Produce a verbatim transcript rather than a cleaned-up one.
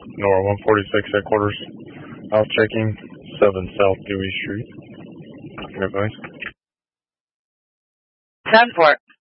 Nora one forty-six headquarters. House checking seven South Dewey Street. Advice. ten four.